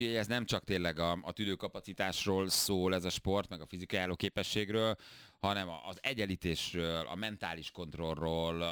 Ez nem csak tényleg a tüdőkapacitásról szól ez a sport, meg a fizikai állóképességről, hanem az egyenlítésről, a mentális kontrollról,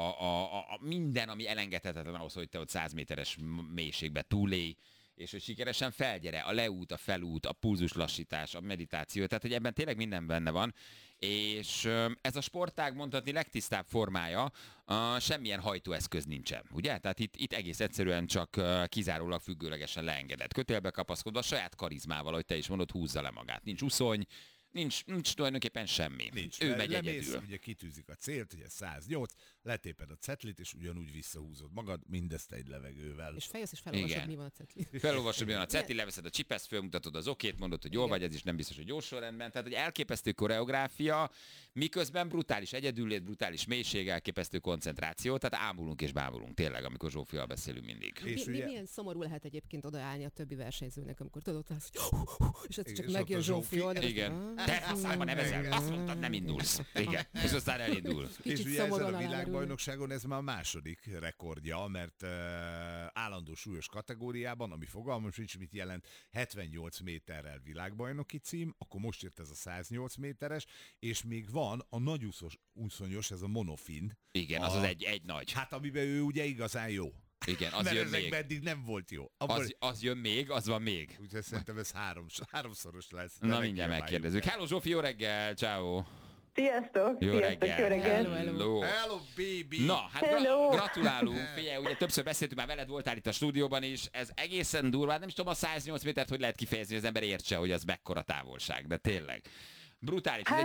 a minden, ami elengedhetetlen ahhoz, hogy te ott 100 méteres mélységbe túlélj, és hogy sikeresen felgyere, a leút, a felút, a pulzuslassítás, a meditáció, tehát hogy ebben tényleg minden benne van, és ez a sportág mondhatni legtisztább formája, semmilyen hajtóeszköz nincsen, ugye? Tehát itt egész egyszerűen csak kizárólag függőlegesen leengedett kötélbe kapaszkodva, a saját karizmával, ahogy te is mondod, húzza le magát. Nincs uszony, nincs tulajdonképpen semmi. Nincs. Ő megy Lemész, egyedül. ugye kitűzik a célt, ugye 108, letéped a cetlit, és ugyanúgy visszahúzod magad, mindezt egy levegővel. És feljössz, és felolvasod, Igen. mi van a cetli. Felolvasod, mi van a cetli, leveszed a csipeszt, fölmutatod az okét, mondod, hogy jól vagy, ez is nem biztos, hogy jó sorrendben. Tehát, hogy elképesztő koreográfia, miközben brutális egyedüllét, brutális mélység, elképesztő koncentráció, tehát ámulunk és bámulunk tényleg, amikor Zsófival beszélünk mindig. És ugye- Milyen szomorú lehet egyébként odaállni a többi versenyzőnek, amikor tudod, és ez csak És megjön ott a Zsófi Zsófi- oldal. Igen. Te faszában nevezel, azt mondtad, nem indulsz. Igen. És aztán elindul. És Kicsit ugye ezen szomorúan a alámerül. világbajnokságon ez már a második rekordja, mert állandó súlyos kategóriában, ami fogalmam sincs, mit jelent, 78 méterrel világbajnoki cím, akkor most jött ez a 108 méteres, és még van a úszonyos, ez a monofin. Igen, az egy nagy. Hát amiben ő ugye igazán jó. Igen, az Mert jön ezekben még. eddig nem volt jó. Abból, Az jön még, az van még. úgyhogy szerintem ez háromszoros lesz. De Na ne mindjárt kiabáljuk megkérdezzük. el. Hello Zsófi, jó reggel, ciao. Sziasztok! Jó Sziasztok, reggel. jó reggel! Hello. Hello, baby! Na, hát Hello. gratulálunk. Figyelj, ugye többször beszéltünk, már veled voltál itt a stúdióban is, ez egészen durva, nem is tudom a 108 métert, hogy lehet kifejezni, hogy az ember értse, hogy az mekkora távolság, de tényleg. Brutális. Ez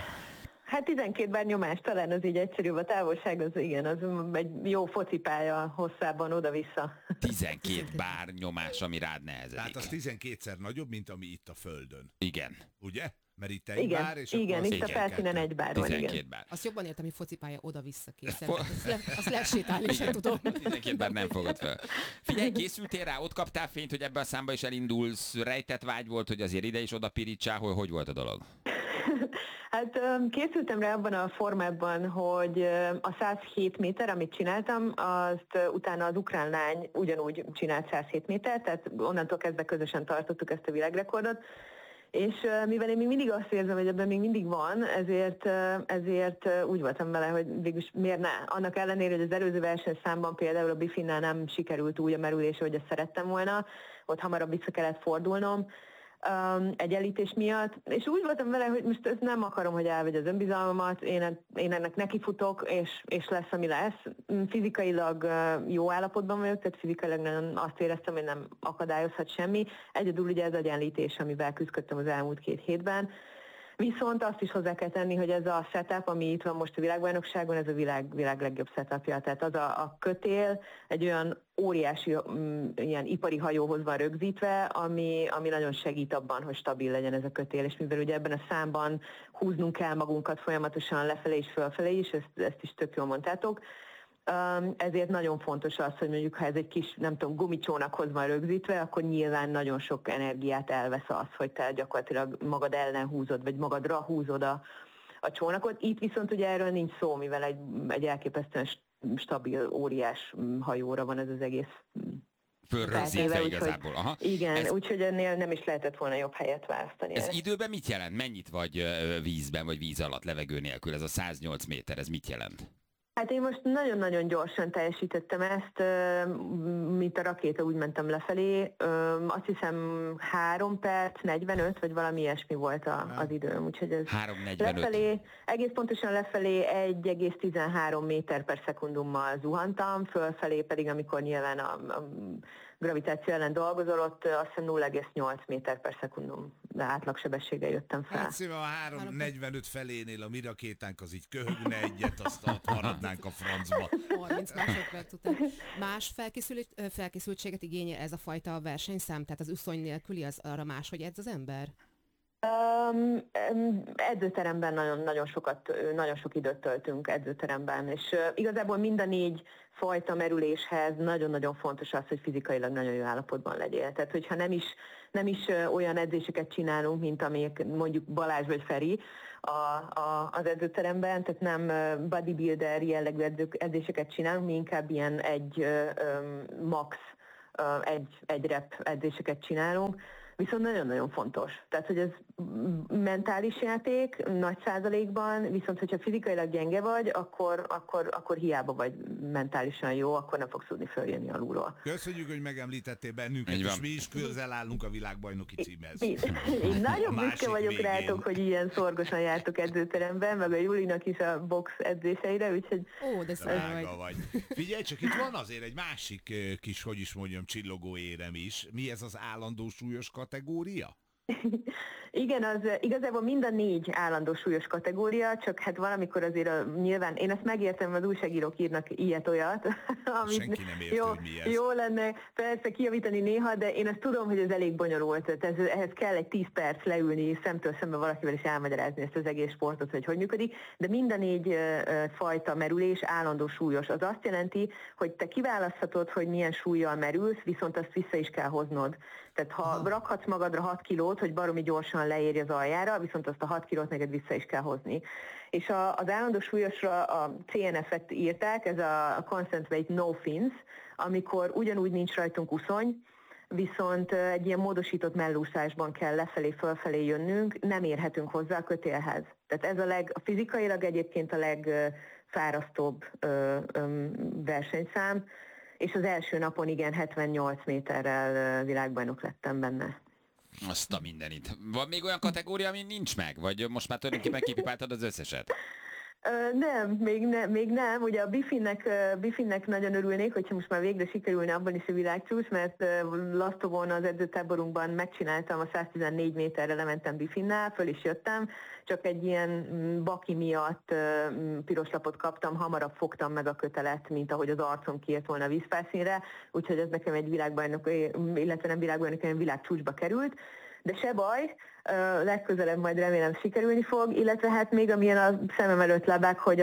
Hát 12 bár nyomás, talán az így egyszerűbb, a távolság az igen, az egy jó focipálya hosszában oda-vissza. 12 bár nyomás, ami rád nehezedik. Tehát az 12-szer nagyobb, mint ami itt a Földön. Igen, Ugye? Mert itt egy Igen, bár, és igen, akkor az itt a 12. felszínen egy bár van, 12 igen. bár. Azt jobban értem, hogy focipálya oda-vissza készen. Azt lehet sétálni, sem tudom. 12 bár nem fogod fel. Figyelj, készültél rá, ott kaptál fényt, hogy ebbe a számba is elindulsz, rejtett vágy volt, hogy azért ide is oda pirítsál, hogy volt a dolog? Hát készültem rá abban a formában, hogy a 107 méter, amit csináltam, azt utána az ukrán lány ugyanúgy csinált 107 méter, tehát onnantól kezdve közösen tartottuk ezt a világrekordot. És mivel én még mindig azt érzem, hogy ebben még mindig van, ezért úgy voltam vele, hogy végülis miért ne. Annak ellenére, hogy az előző versenyszámban például a Bifinnál nem sikerült úgy a merülés, hogy ezt szerettem volna, ott hamarabb vissza kellett fordulnom egyenlítés miatt, és úgy voltam vele, hogy most ezt nem akarom, hogy elvegye az önbizalmamat, én ennek nekifutok, és lesz, ami lesz. Fizikailag jó állapotban vagyok, tehát fizikailag nagyon azt éreztem, hogy nem akadályozhat semmi. Egyedül ugye ez egyenlítés, amivel küzdöttem az elmúlt 2 hétben. Viszont azt is hozzá kell tenni, hogy ez a setup, ami itt van most a világbajnokságon, ez a világ legjobb setupja. Tehát az a kötél egy olyan óriási ilyen ipari hajóhoz van rögzítve, ami nagyon segít abban, hogy stabil legyen ez a kötél. És mivel ugye ebben a számban húznunk kell magunkat folyamatosan lefelé és fölfelé is, ezt is tök jól mondtátok, ezért nagyon fontos az, hogy mondjuk ha ez egy kis, nem tudom, gumicsónakhoz van rögzítve, akkor nyilván nagyon sok energiát elvesz az, hogy te gyakorlatilag magad ellen húzod, vagy magadra húzod a csónakot. Itt viszont ugye erről nincs szó, mivel egy elképesztően stabil, óriás hajóra van ez az egész Fölrögzítve feltéve, igazából. Aha. Igen, úgyhogy ennél nem is lehetett volna jobb helyet választani. Ez időben mit jelent? Mennyit vagy vízben, vagy víz alatt, levegő nélkül? Ez a 108 méter, ez mit jelent? Hát én most nagyon-nagyon gyorsan teljesítettem ezt, mint a rakéta, úgy mentem lefelé. Azt hiszem 3 perc, 45, vagy valami ilyesmi volt az időm. Úgyhogy ez 3:45. lefelé, egész pontosan lefelé 1,13 méter per szekundummal zuhantam, fölfelé pedig, amikor nyilván a gravitáció ellen dolgozol, ott azt hiszem 0,8 méter per szekundum átlagsebességgel jöttem fel. Hát szépen a 3:45 felénél a mi rakétánk az így köhögne egyet, azt maradnánk a francba. 30 másodperc után. Más felkészültséget igényel ez a fajta versenyszám? Tehát az uszony nélküli, az arra máshogy edz az ember? Edzőteremben nagyon sok időt töltünk edzőteremben, és igazából mind a 4 fajta merüléshez nagyon-nagyon fontos az, hogy fizikailag nagyon jó állapotban legyél. Tehát, hogyha nem is olyan edzéseket csinálunk, mint amelyek mondjuk Balázs vagy Feri az edzőteremben, tehát nem bodybuilder jellegű edzéseket csinálunk, mi inkább ilyen max egy rep edzéseket csinálunk, viszont nagyon-nagyon fontos. Tehát, hogy ez mentális játék, nagy százalékban, viszont hogyha fizikailag gyenge vagy, akkor hiába vagy mentálisan jó, akkor nem fogsz tudni följönni alulról. Köszönjük, hogy megemlítettél bennünket, és mi is közel állunk a világbajnoki címhez. Én nagyon büszke vagyok végén. rátok, hogy ilyen szorgosan jártok edzőteremben, meg a Julinak is a box edzéseire, úgyhogy... Ó, de Drága vagy. Figyelj csak, itt van azért egy másik kis, hogy is mondjam, csillogó érem is. Mi ez az állandó súlyos kategória? Igen, az igazából mind a 4 állandó súlyos kategória, csak hát valamikor azért nyilván, én ezt megértem, az újságírók írnak ilyet-olyat, amit senki nem érti, hogy mi ez. Jó lenne persze kijavítani néha, de én ezt tudom, hogy ez elég bonyolult, tehát ehhez kell egy 10 perc leülni szemtől szembe valakivel is elmagyarázni ezt az egész sportot, hogy működik, de mind a 4 fajta merülés állandó súlyos. Az azt jelenti, hogy te kiválaszthatod, hogy milyen súllyal merülsz, viszont azt vissza is kell hoznod. Tehát ha rakhatsz magadra 6 kilót, hogy baromi gyorsan leérj az aljára, viszont azt a 6 kilót neked vissza is kell hozni. És az állandó súlyosra a CNF-et írták, ez a Constant Weight No Fins, amikor ugyanúgy nincs rajtunk uszony, viszont egy ilyen módosított mellúszásban kell lefelé-fölfelé jönnünk, nem érhetünk hozzá a kötélhez. Tehát ez a fizikailag egyébként a legfárasztóbb versenyszám, és az első napon igen 78 méterrel világbajnok lettem benne. Azt a mindenit. Van még olyan kategória, ami nincs meg? Vagy most már tulajdonképpen kipipáltad az összeset? Nem, még nem. Ugye a Bifinnek nagyon örülnék, hogyha most már végre sikerülne abban is a világcsúcs, mert Lasztogon az edzőtáborunkban megcsináltam, a 114 méterre lementem Bifinnel, föl is jöttem, csak egy ilyen baki miatt piros lapot kaptam, hamarabb fogtam meg a kötelet, mint ahogy az arcom kiért volna a vízfelszínre, úgyhogy ez nekem egy világbajnok, illetve nem világbajnok, hanem világcsúcsba került. De se baj, legközelebb majd remélem sikerülni fog, illetve hát még amilyen a szemem előtt lebeg, hogy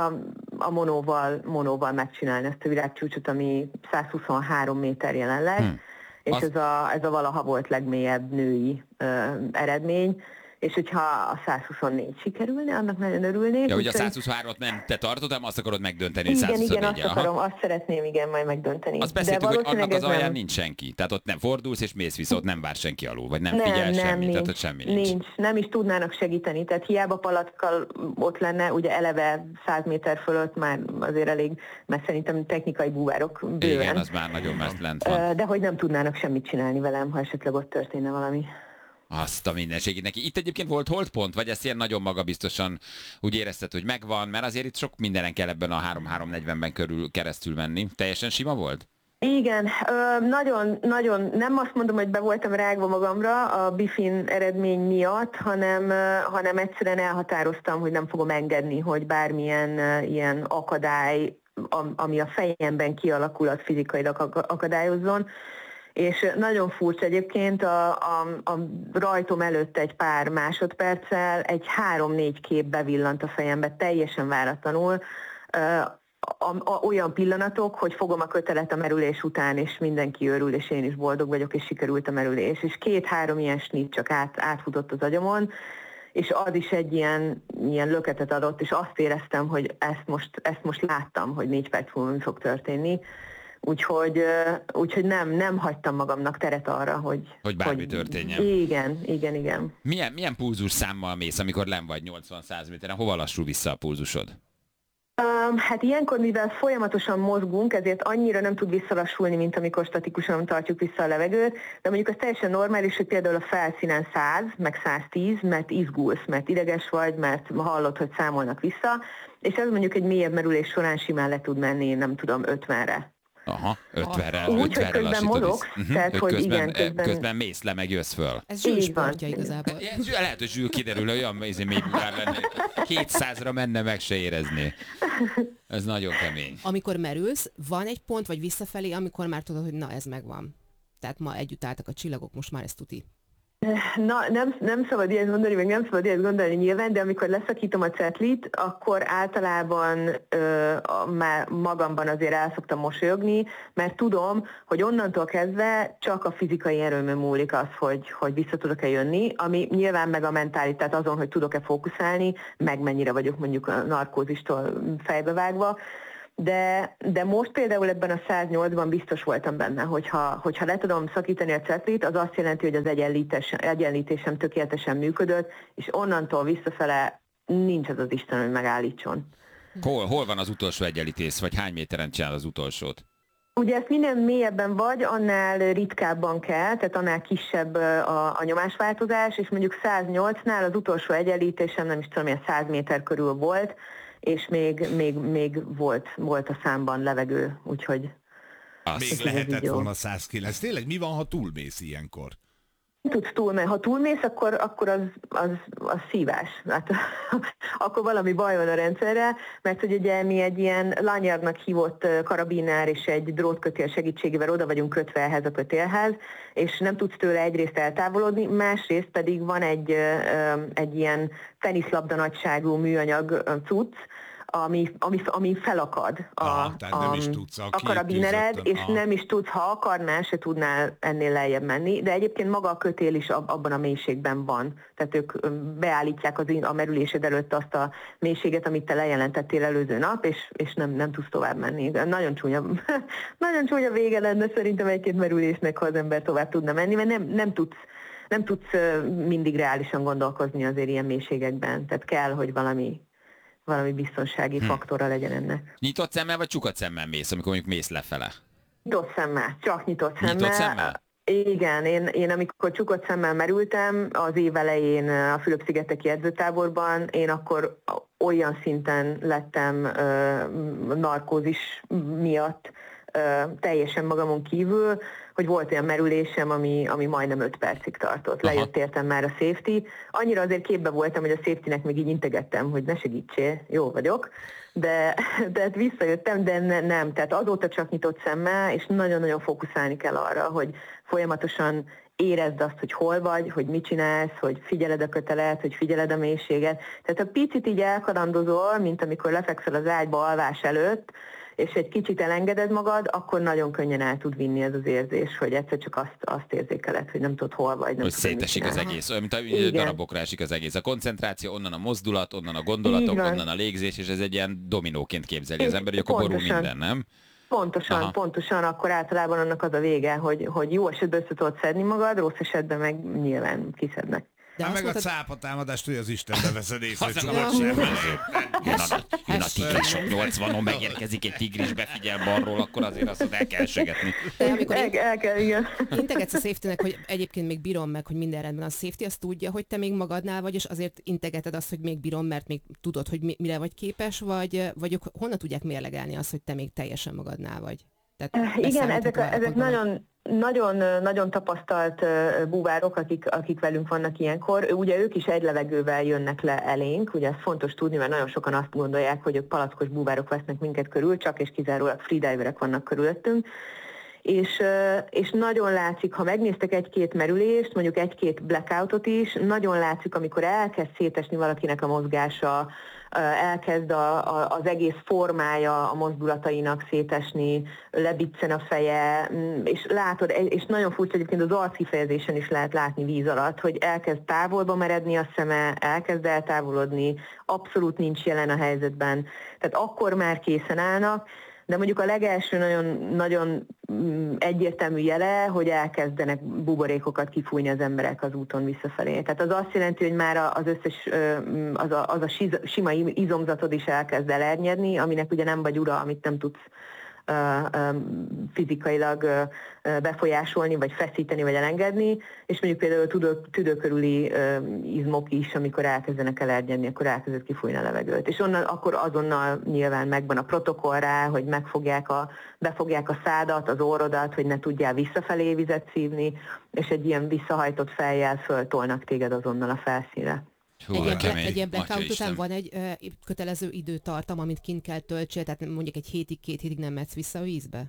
a monóval megcsinálni ezt a világcsúcsot, ami 123 méter jelenleg, és ez a valaha volt legmélyebb női eredmény, és hogyha a 124 sikerülne, annak nagyon örülnék. Ja, hogy a 123-at nem te tartod, hanem azt akarod megdönteni, hogy igen, 124. Igen, azt akarom, azt szeretném, igen, majd megdönteni. Azt beszéltük, hogy annak az alján nincs senki. Tehát ott nem fordulsz és mész vissza, ott nem vár senki alul, vagy nem figyel semmi, nincs, tehát ott semmi nincs. Nem is tudnának segíteni, tehát hiába palackal ott lenne, ugye eleve 100 méter fölött már azért elég, mert szerintem technikai búvárok bőven. Igen, az már nagyon messze lent van. De hogy nem tudnának semmit csinálni velem, ha esetleg ott történne valami. Azt a mindenségét neki. Itt egyébként volt holdpont, vagy ezt ilyen nagyon magabiztosan úgy érezted, hogy megvan, mert azért itt sok mindenen kell ebben a 3-3-40-ben keresztül menni. Teljesen sima volt? Igen, nagyon, nem azt mondom, hogy be voltam rágva magamra a Bifin eredmény miatt, hanem egyszerűen elhatároztam, hogy nem fogom engedni, hogy bármilyen ilyen akadály, ami a fejemben kialakul, az fizikailag akadályozzon. És nagyon furcsa egyébként, a rajtom előtt egy pár másodperccel egy 3-4 kép bevillant a fejembe, teljesen váratlanul. Olyan pillanatok, hogy fogom a kötelet a merülés után, és mindenki örül, és én is boldog vagyok, és sikerült a merülés. És 2-3 ilyen snit csak átfutott az agyamon, és az is egy ilyen löketet adott, és azt éreztem, hogy ezt most láttam, hogy 4 perc múlva fog történni. Úgyhogy nem hagytam magamnak teret arra, hogy bármi történjen. Igen. Milyen pulzus számmal mész, amikor len vagy 80-100 méteren? Hova lassul vissza a pulzusod? Hát ilyenkor, mivel folyamatosan mozgunk, ezért annyira nem tud visszalassulni, mint amikor statikusan tartjuk vissza a levegőt, de mondjuk az teljesen normális, hogy például a felszínen 100, meg 110, mert izgulsz, mert ideges vagy, mert hallod, hogy számolnak vissza, és ez mondjuk egy mélyebb merülés során simán le tud menni, nem tudom, 50-re. Aha, 50-re lassítod. Mozogsz, tehát, hogy közben mész le, meg jössz föl. Ez Zsül sportja igazából. Lehet, hogy Zsül kiderül, olyan mély bugár lenne. 200-ra menne, meg se érezni. Ez nagyon kemény. Amikor merülsz, van egy pont, vagy visszafelé, amikor már tudod, hogy na, ez megvan. Tehát ma együtt álltak a csillagok, most már ez tuti. Na, nem szabad ilyet mondani, meg nem szabad ilyet gondolni nyilván, de amikor leszakítom a cetlit, akkor általában már magamban azért el szoktam mosolyogni, mert tudom, hogy onnantól kezdve csak a fizikai erőmön múlik az, hogy vissza tudok-e jönni, ami nyilván meg a mentális, tehát azon, hogy tudok-e fókuszálni, meg mennyire vagyok mondjuk a narkózistól fejbevágva, de most például ebben a 108-ban biztos voltam benne, hogyha le tudom szakítani a cetlit, az azt jelenti, hogy az egyenlítésem tökéletesen működött, és onnantól visszafele nincs az Isten, hogy megállítson. Hol van az utolsó egyenlítés, vagy hány méteren csinál az utolsót? Ugye ezt minél mélyebben vagy, annál ritkábban kell, tehát annál kisebb a nyomásváltozás, és mondjuk 108-nál az utolsó egyenlítésem, nem is tudom, milyen 100 méter körül volt, és még volt a számban levegő, úgyhogy... Még lehetett volna 109. Tényleg mi van, ha túlmész ilyenkor? Tudsz túlmenni. Ha túlmész, akkor az szívás. Hát, akkor valami baj van a rendszerrel, mert hogy ugye mi egy ilyen lanyardnak hívott karabinár és egy drótkötél segítségével oda vagyunk kötve ehhez a kötélhez, és nem tudsz tőle egyrészt eltávolodni, másrészt pedig van egy ilyen teniszlabda nagyságú műanyag cucc, ami felakad a karabinered, és nem is tudsz, ha akarnál, se tudnál ennél lejjebb menni, de egyébként maga a kötél is abban a mélységben van. Tehát ők beállítják a merülésed előtt azt a mélységet, amit te lejelentettél előző nap, és nem tudsz tovább menni. Nagyon csúnya, nagyon csúnya vége lenne szerintem egy-két merülésnek, ha az ember tovább tudna menni, mert nem tudsz mindig reálisan gondolkozni azért ilyen mélységekben. Tehát kell, hogy valami biztonsági faktora legyen ennek. Nyitott szemmel vagy csukadt szemmel mész, amikor mondjuk mész lefele? Nyitott szemmel, csak nyitott szemmel. Nyitott szemmel? Igen, én amikor csukott szemmel merültem, az év elején a Fülöp-szigeteki edzőtáborban, én akkor olyan szinten lettem narkózis miatt teljesen magamon kívül, hogy volt olyan merülésem, ami majdnem 5 percig tartott. Lejött értem már a safety. Annyira azért képbe voltam, hogy a safety-nek még így integettem, hogy ne segítsél, jó vagyok. De visszajöttem, de nem. Tehát azóta csak nyitott szemmel, és nagyon-nagyon fókuszálni kell arra, hogy folyamatosan érezd azt, hogy hol vagy, hogy mit csinálsz, hogy figyeled a kötelet, hogy figyeled a mélységet. Tehát ha picit így elkalandozol, mint amikor lefekszel az ágyba alvás előtt, és egy kicsit elengeded magad, akkor nagyon könnyen el tud vinni ez az érzés, hogy egyszer csak azt érzékeled, hogy nem tudod hol vagy. Nem hogy szétesik az egész, olyan, mint a darabokra esik az egész. A koncentráció, onnan a mozdulat, onnan a gondolatok, onnan a légzés, és ez egy ilyen dominóként képzeli az ember, hogy akkor borul minden, nem? Pontosan, akkor általában annak az a vége, hogy jó esetben össze tudod szedni magad, rossz esetben meg nyilván kiszednek. De meg a cápatámadást, hogy az Istenbe veszed észre, hogy csak jön a tigris, 80-on megérkezik egy tigris, befigyel balról, akkor azért azt el kell segetni. Amikor el kell, igen. integetsz a safety-nek, hogy egyébként még bírom meg, hogy minden rendben a safety, azt tudja, hogy te még magadnál vagy, és azért integeted azt, hogy még bírom, mert még tudod, hogy mire vagy képes, vagy ők honnan tudják mérlegelni azt, hogy te még teljesen magadnál vagy? Tehát igen, ezek nagyon tapasztalt búvárok, akik velünk vannak ilyenkor. Ugye ők is egy levegővel jönnek le elénk, ugye ez fontos tudni, mert nagyon sokan azt gondolják, hogy ők palackos búvárok vesznek minket körül, csak és kizárólag freediverek vannak körülöttünk. És nagyon látszik, ha megnéztek egy-két merülést, mondjuk egy-két blackoutot is, nagyon látszik, amikor elkezd szétesni valakinek a mozgása, elkezd az egész formája a mozdulatainak szétesni, lebiccen a feje, és látod, és nagyon furcsa egyébként az arckifejezésen is lehet látni víz alatt, hogy elkezd távolba meredni a szeme, elkezd eltávolodni, abszolút nincs jelen a helyzetben, tehát akkor már készen állnak, de mondjuk a legelső nagyon egyértelmű jele, hogy elkezdenek buborékokat kifújni az emberek az úton visszafelé. Tehát az azt jelenti, hogy már az összes, az a sima izomzatod is elkezd elernyedni, aminek ugye nem vagy ura, amit nem tudsz fizikailag befolyásolni, vagy feszíteni, vagy elengedni, és mondjuk például tüdő körüli izmok is, amikor elkezdenek elernyedni, akkor elkezdett kifújni a levegőt. És akkor azonnal nyilván megvan a protokoll rá, hogy befogják a szádat, az orrodat, hogy ne tudjál visszafelé vizet szívni, és egy ilyen visszahajtott fejjel föltolnak téged azonnal a felszínre. Egy ilyen blackout után van egy kötelező időtartam, amit kint kell töltsél, tehát mondjuk egy hétig, 2 hétig nem mehetsz vissza a vízbe?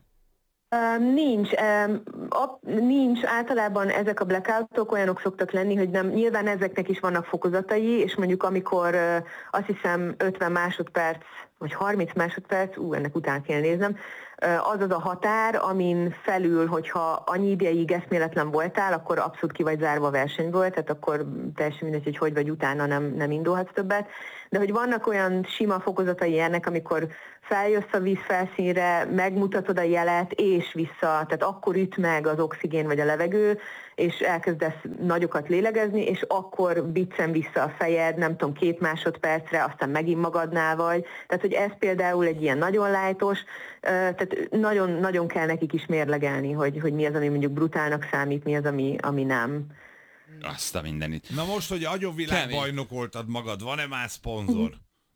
Nincs. Általában ezek a blackoutok olyanok szoktak lenni, hogy nem, nyilván ezeknek is vannak fokozatai, és mondjuk amikor azt hiszem 50 másodperc, vagy 30 másodperc, ennek után kell néznem, az a határ, amin felül, hogyha annyi ideig eszméletlen voltál, akkor abszolút ki vagy zárva a versenyből, tehát akkor teljesen mindegy, hogy vagy utána nem indulhatsz többet. De hogy vannak olyan sima fokozatai ennek, amikor feljössz a víz felszínre, megmutatod a jelet, és vissza, tehát akkor üt meg az oxigén vagy a levegő, és elkezdesz nagyokat lélegezni, és akkor biccen vissza a fejed, nem tudom, 2 másodpercre, aztán megint magadnál vagy. Tehát, hogy ez például egy ilyen nagyon lájtos, tehát nagyon, nagyon kell nekik is mérlegelni, hogy mi az, ami mondjuk brutálnak számít, mi az, ami nem. Azt a mindenit. Na most, hogy agyonvilágbajnok voltad magad, van-e más szponzor?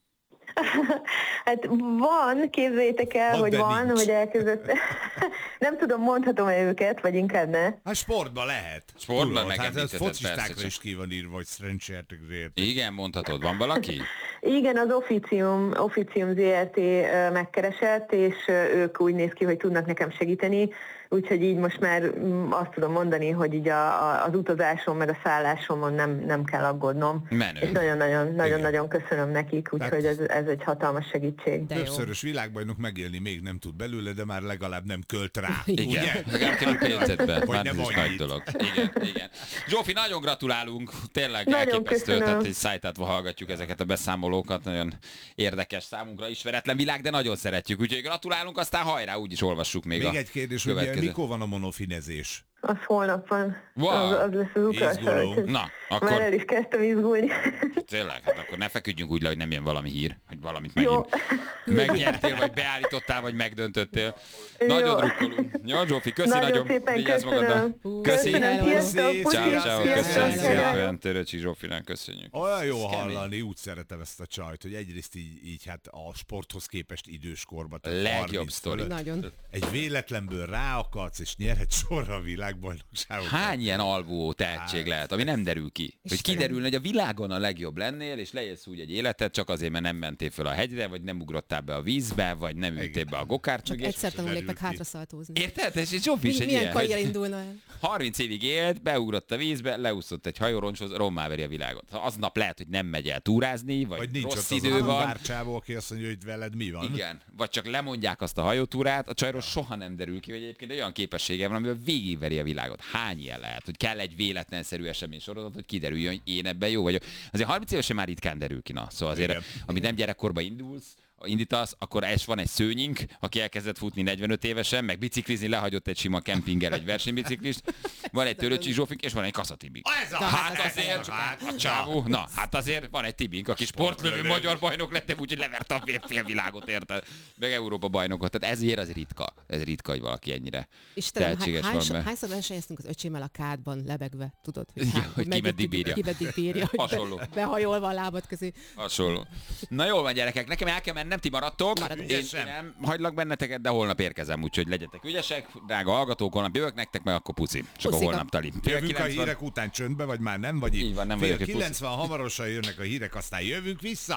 Hát van, képzeljétek el, hogy van, nincs. hogy elkezdett. Nem tudom, mondhatom-e őket, vagy inkább ne. Hát sportban lehet. Sportban Tudod, hát ez megemlítheted, focistákra persze, is ki van írva, hogy szerencsétek zért. Igen, mondhatod. Van valaki? Igen, az Officium ZRT megkeresett, és ők úgy néz ki, hogy tudnak nekem segíteni, úgyhogy így most már azt tudom mondani, hogy így az utazáson meg a szállásomon nem kell aggódnom. Menő. És nagyon-nagyon köszönöm nekik, úgyhogy ez egy hatalmas segítség. De jó. Többszörös világbajnok megélni még nem tud belőle, de már legalább nem költ rá. Igen, Ugye? legalább kerül pénzedbe. Vagy Már nem ez is annyit. nagy dolog. Igen. Zsófi, nagyon gratulálunk. Tényleg Nagyon elképesztő, köszönöm. tehát egy szájtátva hallgatjuk ezeket a beszámolókat. Nagyon érdekes számunkra, ismeretlen világ, de nagyon szeretjük. Úgyhogy gratulálunk, aztán hajrá, úgyis olvassuk még Még egy kérdés, hogy következő. mikor van a monofinezés? Az holnap van. Wow. Az lesz az utolsó. Izguló. úgyhogy Na, Már akkor el is kezdtem izgulni. tényleg, hát akkor ne feküdjünk úgy le, hogy nem jön valami hír, hogy valamit Jó. megnyertél, vagy beállítottál, vagy megdöntöttél. Nagyon Jó. drukkolunk. Jó, Zsófi, köszi Nagyon nagyon. szépen Vigyázz köszönöm. magadra. Köszi. Köszönöm, sziasztok, Ciao, puszi, Ciao, Sziasztok. köszönjük sziasztok. szépen. Töröcsi Zsófinak köszönjük. Olyan jó Ez kemény. hallani, úgy szeretem ezt a csajt, hogy egyrészt így hát a sporthoz képest időskorban. A legjobb sztori. Nagyon. Egy véletlenből ráakadsz, és nyerhet sorra a világbajnokságot. Hány ilyen alvó tehetség Hát. lehet, ami nem derül ki? Hogy Istenem. kiderülne, hogy a világon a legjobb lennél, és leélsz úgy egy életet, csak azért, mert nem mentél föl a hegyre, vagy nem ugrottál be a vízbe, vagy nem ültél be a gokárt Csak mögé. egyszer tanulnék meg derül ki. hátraszaltózni. Érted? És Zsófi is egy Milyen ilyen, karrier hogy indulna el? 30 évig élt, beugrott a vízbe, leúszott egy hajóroncshoz, rommá veri a világot. Ha aznap lehet, hogy nem megy el túrázni, vagy nincs rossz ott az idő van. Várcsávó, aki azt mondja, hogy veled mi van. Igen, vagy csak lemondják azt a hajótúrát, a csajról soha nem derül ki, hogy egyébként olyan képessége van, amivel végigveri a világot. Hány ilyen lehet, hogy kell egy véletlenszerű esemény sorozat, hogy kiderüljön, hogy én ebben jó vagyok. Azért 30 évesen már ritkán derül ki, na. Szóval azért, Igen. amit nem gyerekkorba indítasz, akkor van egy szőnyink, aki elkezdett futni 45 évesen, meg biciklizni, lehagyott egy sima kempinggel egy versenybiciklist, van egy Töröcsi Zsófink, és van egy Kaszatibik. Ez a Hát azért, a csávó, na, hát azért van egy Tibink, aki sportlövő magyar bajnok lett, úgyhogy leverte a félvilágot, érted? Meg Európa bajnokot. Tehát ezért az ritka. Ez ritka, hogy valaki ennyire Istenem, tehetséges van be. hányszor versenyeztünk az öcsémmel a kádban lebegve, tudod? Igen, hogy ki meddig bírja. Ki meddig bírja, hogy Hasonló. behajolva a lábad közé. Hasonló. Na jól van, gyerekek, nekem el kell mennem, ti maradtok. Maradunk. Én nem hagylak benneteket, de holnap érkezem, úgyhogy legyetek ügyesek, drága hallgatók, holnap jövök nektek, meg akkor puci. Csak a Puszika. holnap tali. Jövünk a hírek után csöndbe, vagy már nem vagy itt? Így van, nem Fél vagyok itt, 90 hamarosan jönnek a hírek, aztán jövünk vissza.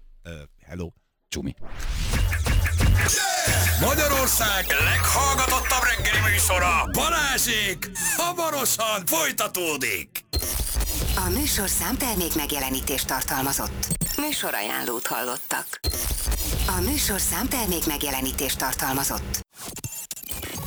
Hello. Csumi. Magyarország leghallgatottabb reggeli műsora, Balázsék, hamarosan folytatódik. A műsorszám termék megjelenítést tartalmazott. Műsorajánlót hallottak. A műsorszám termék megjelenítést tartalmazott.